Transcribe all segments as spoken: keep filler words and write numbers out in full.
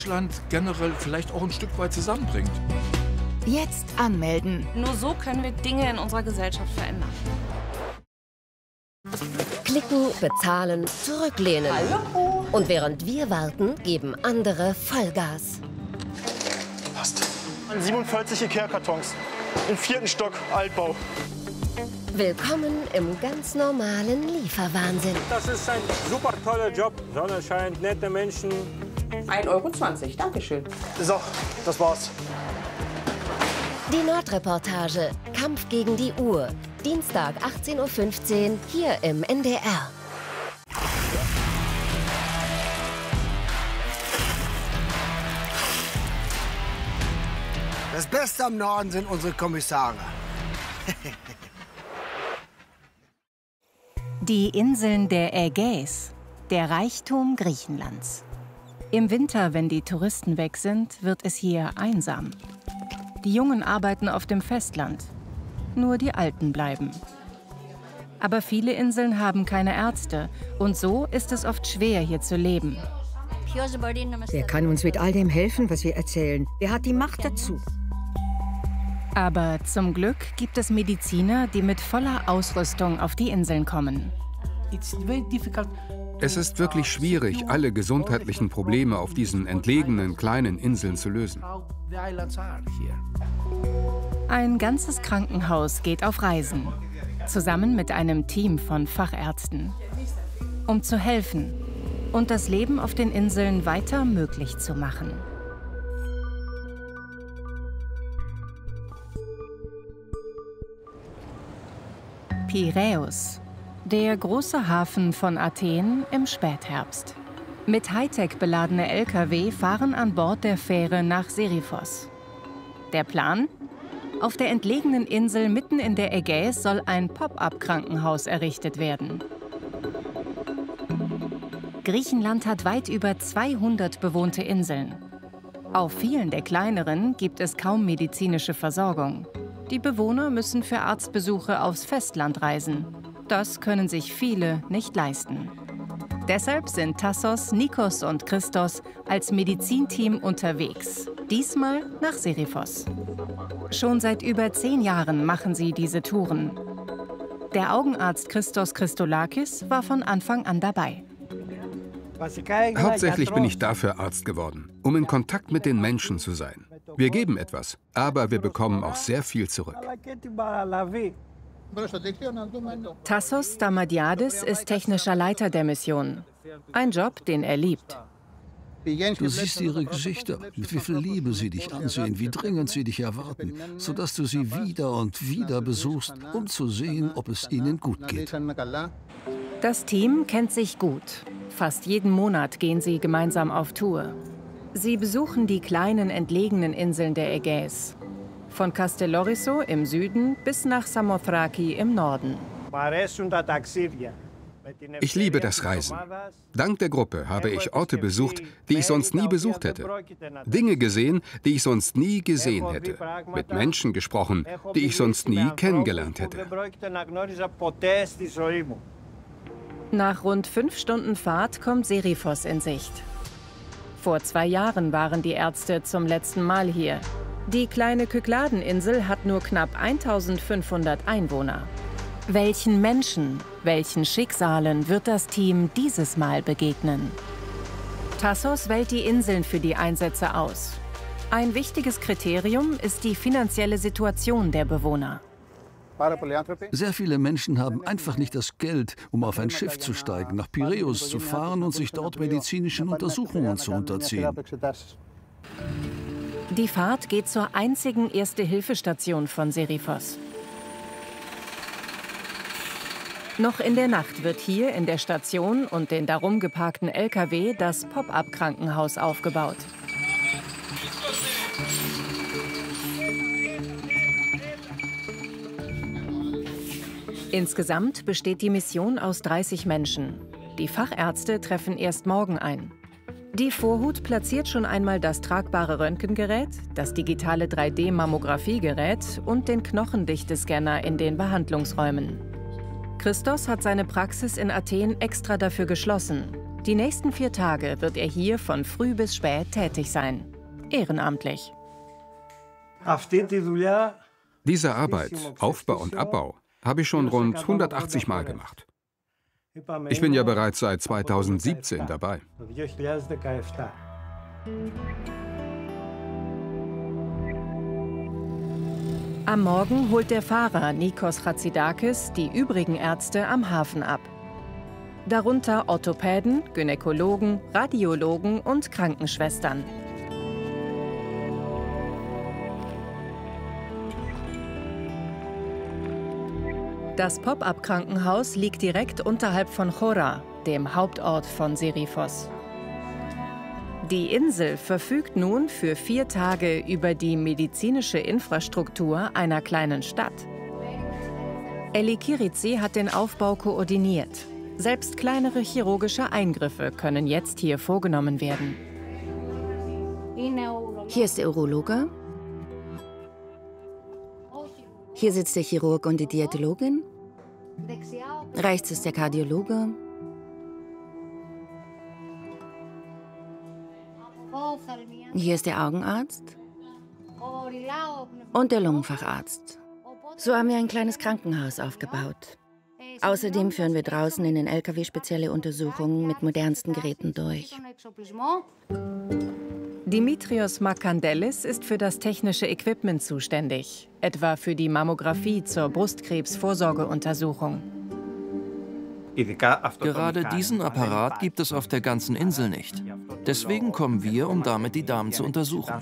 Deutschland generell vielleicht auch ein Stück weit zusammenbringt. Jetzt anmelden. Nur so können wir Dinge in unserer Gesellschaft verändern. Klicken, bezahlen, zurücklehnen. Hallo. Und während wir warten, geben andere Vollgas. Passt. siebenundvierzig Ikea-Kartons. Im vierten Stock, Altbau. Willkommen im ganz normalen Lieferwahnsinn. Das ist ein super toller Job. Sonne scheint, nette Menschen. ein Euro zwanzig, Dankeschön. So, das war's. Die Nordreportage. Kampf gegen die Uhr. Dienstag achtzehn Uhr fünfzehn hier im N D R. Das Beste am Norden sind unsere Kommissare. Die Inseln der Ägäis, der Reichtum Griechenlands. Im Winter, wenn die Touristen weg sind, wird es hier einsam. Die Jungen arbeiten auf dem Festland, nur die Alten bleiben. Aber viele Inseln haben keine Ärzte und so ist es oft schwer, hier zu leben. Wer kann uns mit all dem helfen, was wir erzählen? Wer hat die Macht dazu? Aber zum Glück gibt es Mediziner, die mit voller Ausrüstung auf die Inseln kommen. Es ist wirklich schwierig, alle gesundheitlichen Probleme auf diesen entlegenen kleinen Inseln zu lösen. Ein ganzes Krankenhaus geht auf Reisen, zusammen mit einem Team von Fachärzten, um zu helfen und das Leben auf den Inseln weiter möglich zu machen. Piräus, der große Hafen von Athen im Spätherbst. Mit Hightech beladene L K W fahren an Bord der Fähre nach Seriphos. Der Plan? Auf der entlegenen Insel mitten in der Ägäis soll ein Pop-up-Krankenhaus errichtet werden. Griechenland hat weit über zweihundert bewohnte Inseln. Auf vielen der kleineren gibt es kaum medizinische Versorgung. Die Bewohner müssen für Arztbesuche aufs Festland reisen. Das können sich viele nicht leisten. Deshalb sind Tassos, Nikos und Christos als Medizinteam unterwegs. Diesmal nach Seriphos. Schon seit über zehn Jahren machen sie diese Touren. Der Augenarzt Christos Christolakis war von Anfang an dabei. Hauptsächlich bin ich dafür Arzt geworden, um in Kontakt mit den Menschen zu sein. Wir geben etwas, aber wir bekommen auch sehr viel zurück. Tassos Stamadiadis ist technischer Leiter der Mission. Ein Job, den er liebt. Du siehst ihre Gesichter, mit wie viel Liebe sie dich ansehen, wie dringend sie dich erwarten, sodass du sie wieder und wieder besuchst, um zu sehen, ob es ihnen gut geht. Das Team kennt sich gut. Fast jeden Monat gehen sie gemeinsam auf Tour. Sie besuchen die kleinen, entlegenen Inseln der Ägäis. Von Kastellorizo im Süden bis nach Samothraki im Norden. Ich liebe das Reisen. Dank der Gruppe habe ich Orte besucht, die ich sonst nie besucht hätte. Dinge gesehen, die ich sonst nie gesehen hätte. Mit Menschen gesprochen, die ich sonst nie kennengelernt hätte. Nach rund fünf Stunden Fahrt kommt Seriphos in Sicht. Vor zwei Jahren waren die Ärzte zum letzten Mal hier. Die kleine Kykladeninsel hat nur knapp eintausendfünfhundert Einwohner. Welchen Menschen, welchen Schicksalen wird das Team dieses Mal begegnen? Tassos wählt die Inseln für die Einsätze aus. Ein wichtiges Kriterium ist die finanzielle Situation der Bewohner. Sehr viele Menschen haben einfach nicht das Geld, um auf ein Schiff zu steigen, nach Piräus zu fahren und sich dort medizinischen Untersuchungen zu unterziehen. Die Fahrt geht zur einzigen Erste-Hilfe-Station von Seriphos. Noch in der Nacht wird hier in der Station und den darum geparkten L K W das Pop-up-Krankenhaus aufgebaut. Insgesamt besteht die Mission aus dreißig Menschen. Die Fachärzte treffen erst morgen ein. Die Vorhut platziert schon einmal das tragbare Röntgengerät, das digitale drei D-Mammographiegerät und den Knochendichtescanner in den Behandlungsräumen. Christos hat seine Praxis in Athen extra dafür geschlossen. Die nächsten vier Tage wird er hier von früh bis spät tätig sein. Ehrenamtlich. Diese Arbeit, Aufbau und Abbau, habe ich schon rund hundertachtzig Mal gemacht. Ich bin ja bereits seit zweitausendsiebzehn dabei. Am Morgen holt der Fahrer Nikos Chatzidakis die übrigen Ärzte am Hafen ab. Darunter Orthopäden, Gynäkologen, Radiologen und Krankenschwestern. Das Pop-up-Krankenhaus liegt direkt unterhalb von Chora, dem Hauptort von Seriphos. Die Insel verfügt nun für vier Tage über die medizinische Infrastruktur einer kleinen Stadt. Eli Kirizi hat den Aufbau koordiniert. Selbst kleinere chirurgische Eingriffe können jetzt hier vorgenommen werden. Hier ist der Urologe. Hier sitzt der Chirurg und die Diätologin. Rechts ist der Kardiologe. Hier ist der Augenarzt. Und der Lungenfacharzt. So haben wir ein kleines Krankenhaus aufgebaut. Außerdem führen wir draußen in den L K W spezielle Untersuchungen mit modernsten Geräten durch. Dimitrios Makandelis ist für das technische Equipment zuständig, etwa für die Mammographie zur Brustkrebsvorsorgeuntersuchung. Gerade diesen Apparat gibt es auf der ganzen Insel nicht. Deswegen kommen wir, um damit die Damen zu untersuchen.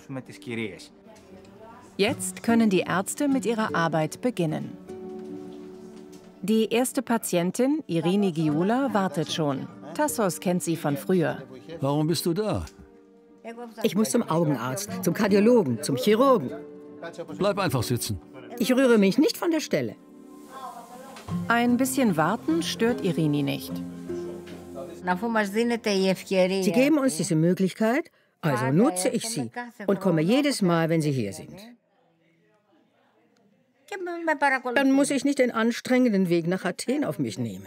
Jetzt können die Ärzte mit ihrer Arbeit beginnen. Die erste Patientin, Irini Giula, wartet schon. Tassos kennt sie von früher. Warum bist du da? Ich muss zum Augenarzt, zum Kardiologen, zum Chirurgen. Bleib einfach sitzen. Ich rühre mich nicht von der Stelle. Ein bisschen warten stört Irini nicht. Sie geben uns diese Möglichkeit, also nutze ich sie und komme jedes Mal, wenn Sie hier sind. Dann muss ich nicht den anstrengenden Weg nach Athen auf mich nehmen.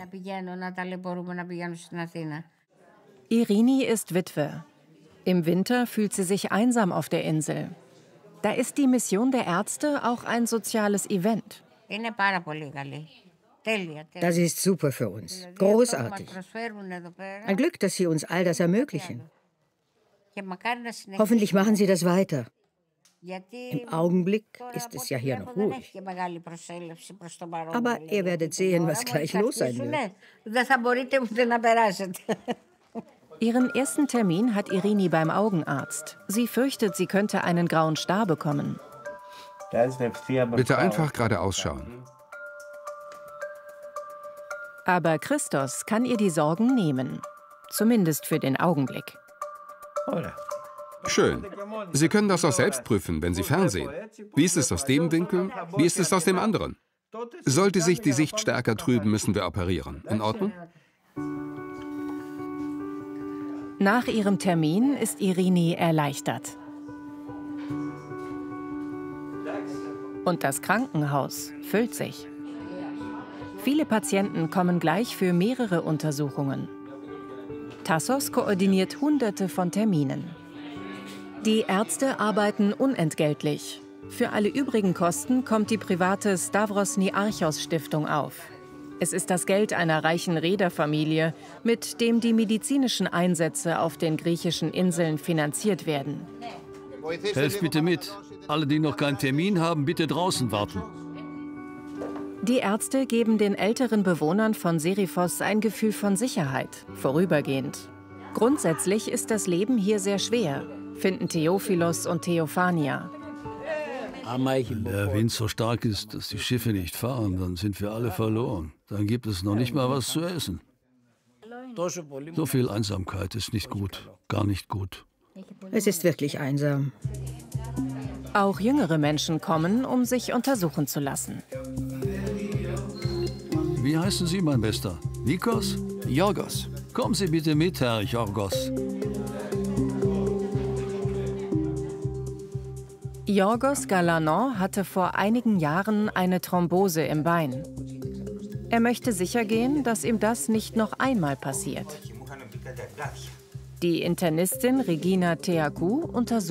Irini ist Witwe. Im Winter fühlt sie sich einsam auf der Insel. Da ist die Mission der Ärzte auch ein soziales Event. Das ist super für uns. Großartig. Ein Glück, dass Sie uns all das ermöglichen. Hoffentlich machen Sie das weiter. Im Augenblick ist es ja hier noch ruhig. Aber ihr werdet sehen, was gleich los sein wird. Ihren ersten Termin hat Irini beim Augenarzt. Sie fürchtet, sie könnte einen grauen Star bekommen. Bitte einfach geradeaus schauen. Aber Christos kann ihr die Sorgen nehmen. Zumindest für den Augenblick. Schön. Sie können das auch selbst prüfen, wenn Sie fernsehen. Wie ist es aus dem Winkel? Wie ist es aus dem anderen? Sollte sich die Sicht stärker trüben, müssen wir operieren. In Ordnung? Nach ihrem Termin ist Irini erleichtert. Und das Krankenhaus füllt sich. Viele Patienten kommen gleich für mehrere Untersuchungen. Tassos koordiniert Hunderte von Terminen. Die Ärzte arbeiten unentgeltlich. Für alle übrigen Kosten kommt die private Stavros Niarchos Stiftung auf. Es ist das Geld einer reichen Reederfamilie, mit dem die medizinischen Einsätze auf den griechischen Inseln finanziert werden. Helft bitte mit. Alle, die noch keinen Termin haben, bitte draußen warten. Die Ärzte geben den älteren Bewohnern von Seriphos ein Gefühl von Sicherheit, vorübergehend. Grundsätzlich ist das Leben hier sehr schwer, finden Theophilos und Theophania. Wenn der Wind so stark ist, dass die Schiffe nicht fahren, dann sind wir alle verloren. Dann gibt es noch nicht mal was zu essen. So viel Einsamkeit ist nicht gut, gar nicht gut. Es ist wirklich einsam. Auch jüngere Menschen kommen, um sich untersuchen zu lassen. Wie heißen Sie, mein Bester? Nikos? Yorgos. Kommen Sie bitte mit, Herr Yorgos. Yorgos Galanon hatte vor einigen Jahren eine Thrombose im Bein. Er möchte sicher gehen, dass ihm das nicht noch einmal passiert. Die Internistin Regina Teacu untersucht